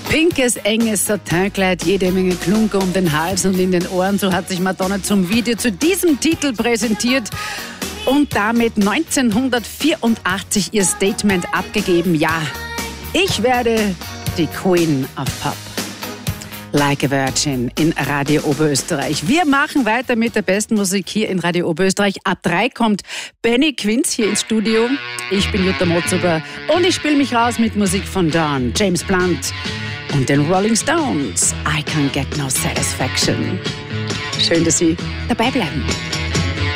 Pinkes, enges Satinkleid, jede Menge Klunker um den Hals und in den Ohren. So hat sich Madonna zum Video zu diesem Titel präsentiert und damit 1984 ihr Statement abgegeben. Ja, ich werde die Queen of Pop. Like a Virgin in Radio Oberösterreich. Wir machen weiter mit der besten Musik hier in Radio Oberösterreich. Ab 3 kommt Benny Quinz hier ins Studio. Ich bin Jutta Motzuber und ich spiele mich raus mit Musik von Dawn, James Blunt und den Rolling Stones. I can't get no satisfaction. Schön, dass Sie dabei bleiben.